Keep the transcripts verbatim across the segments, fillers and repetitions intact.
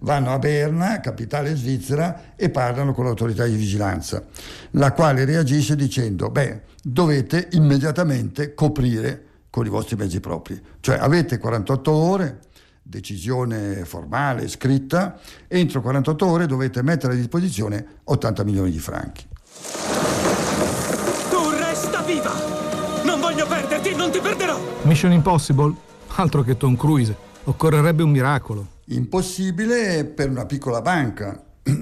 vanno a Berna, capitale svizzera, e parlano con l'autorità di vigilanza, la quale reagisce dicendo: beh, dovete immediatamente coprire con i vostri mezzi propri, cioè avete quarantotto ore, decisione formale, scritta, entro quarantotto ore dovete mettere a disposizione ottanta milioni di franchi. Tu resta viva! Non voglio perderti, non ti perderò! Mission Impossible? Altro che Tom Cruise, occorrerebbe un miracolo. Impossibile per una piccola banca,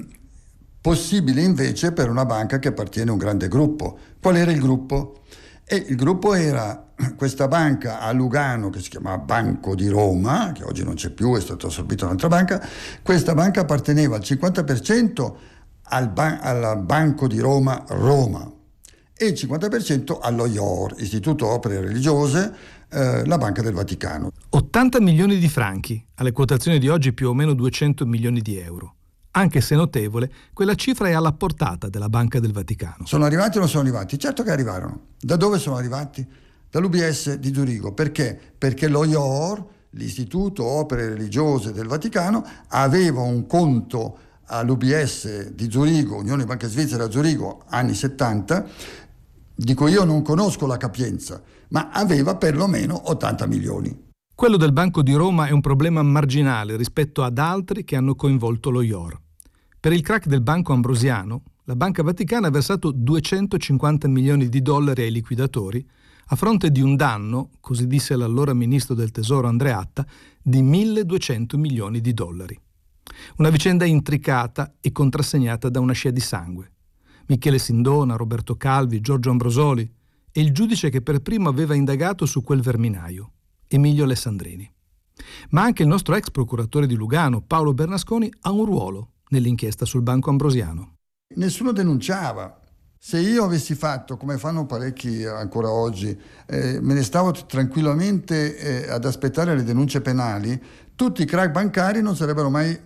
possibile invece per una banca che appartiene a un grande gruppo. Qual era il gruppo? E il gruppo era questa banca a Lugano che si chiamava Banco di Roma, che oggi non c'è più, è stata assorbita da un'altra banca. Questa banca apparteneva al cinquanta per cento al ban- al Banco di Roma Roma e il cinquanta per cento allo I O R, Istituto Opere Religiose, eh, la Banca del Vaticano. ottanta milioni di franchi, alle quotazioni di oggi più o meno duecento milioni di euro. Anche se notevole, quella cifra è alla portata della Banca del Vaticano. Sono arrivati o non sono arrivati? Certo che arrivarono. Da dove sono arrivati? Dall'U B S di Zurigo. Perché? Perché lo I O R, l'Istituto Opere Religiose del Vaticano, aveva un conto all'U B S di Zurigo, Unione Banche Svizzere a Zurigo, anni settanta, di cui io non conosco la capienza, ma aveva perlomeno ottanta milioni. Quello del Banco di Roma è un problema marginale rispetto ad altri che hanno coinvolto lo I O R. Per il crack del Banco Ambrosiano, la Banca Vaticana ha versato duecentocinquanta milioni di dollari ai liquidatori a fronte di un danno, così disse l'allora ministro del Tesoro Andreatta, di milleduecento milioni di dollari. Una vicenda intricata e contrassegnata da una scia di sangue. Michele Sindona, Roberto Calvi, Giorgio Ambrosoli e il giudice che per primo aveva indagato su quel verminaio, Emilio Alessandrini. Ma anche il nostro ex procuratore di Lugano, Paolo Bernasconi, ha un ruolo nell'inchiesta sul Banco Ambrosiano. Nessuno denunciava. Se io avessi fatto, come fanno parecchi ancora oggi, eh, me ne stavo tranquillamente eh, ad aspettare le denunce penali, tutti i crack bancari non sarebbero mai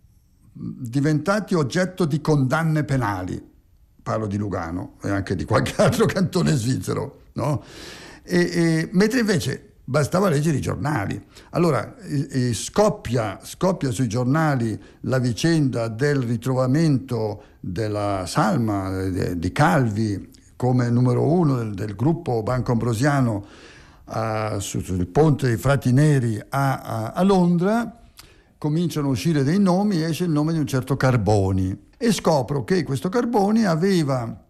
diventati oggetto di condanne penali. Parlo di Lugano e anche di qualche altro cantone svizzero, no? E, e, mentre invece bastava leggere i giornali. Allora e, e scoppia, scoppia sui giornali la vicenda del ritrovamento della salma de, di Calvi come numero uno del, del gruppo Banco Ambrosiano a, su, sul ponte dei Frati Neri a, a, a Londra. Cominciano a uscire dei nomi, esce il nome di un certo Carboni e scopro che questo Carboni aveva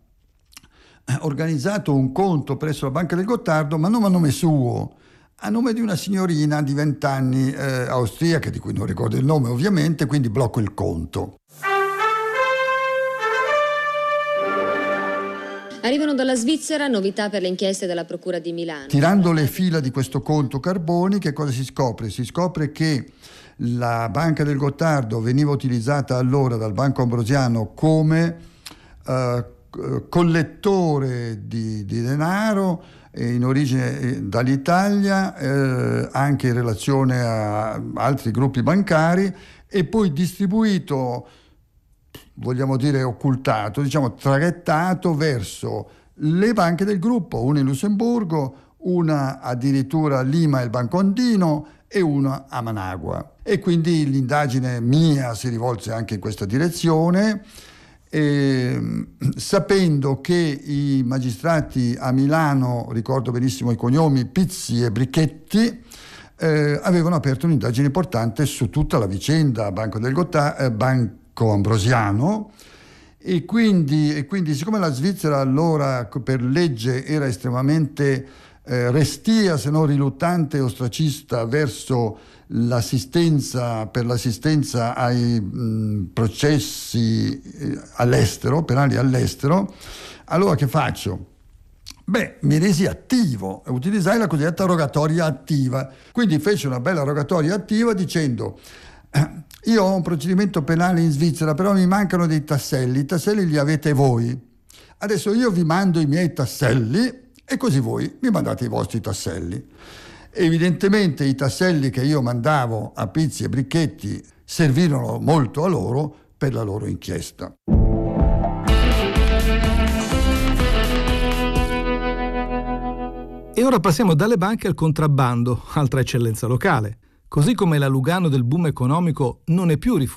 organizzato un conto presso la Banca del Gottardo, ma non a nome suo, a nome di una signorina di vent'anni eh, austriaca, di cui non ricordo il nome ovviamente, quindi blocco il conto. Arrivano dalla Svizzera novità per le inchieste della Procura di Milano. Tirando le fila di questo conto Carboni, che cosa si scopre? Si scopre che la Banca del Gottardo veniva utilizzata allora dal Banco Ambrosiano come eh, collettore di, di denaro eh, in origine eh, dall'Italia, eh, anche in relazione a altri gruppi bancari, e poi distribuito, vogliamo dire occultato, diciamo traghettato verso le banche del gruppo, una in Lussemburgo, una addirittura a Lima, il Banco Andino, e una a Managua. E quindi l'indagine mia si rivolse anche in questa direzione, e, sapendo che i magistrati a Milano, ricordo benissimo i cognomi, Pizzi e Brichetti, eh, avevano aperto un'indagine importante su tutta la vicenda Banco del Gottardo, eh, Banco Ambrosiano, e quindi, e quindi siccome la Svizzera allora per legge era estremamente eh, restia, se non riluttante e ostracista verso l'assistenza per l'assistenza ai mh, processi eh, all'estero, penali all'estero, allora che faccio? Beh, mi resi attivo e utilizzai la cosiddetta rogatoria attiva. Quindi feci una bella rogatoria attiva dicendo: io ho un procedimento penale in Svizzera, però mi mancano dei tasselli, i tasselli li avete voi. Adesso io vi mando i miei tasselli e così voi mi mandate i vostri tasselli. Evidentemente i tasselli che io mandavo a Pizzi e Brichetti servirono molto a loro per la loro inchiesta. E ora passiamo dalle banche al contrabbando, altra eccellenza locale. Così come la Lugano del boom economico non è più rifugiata